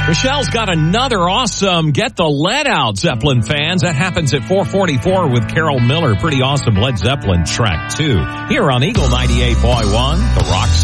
Michelle's got another awesome Get the Lead Out, Zeppelin fans. That happens at 4:44 with Carol Miller. Pretty awesome Led Zeppelin track, too. Here on Eagle 98.1, The Rock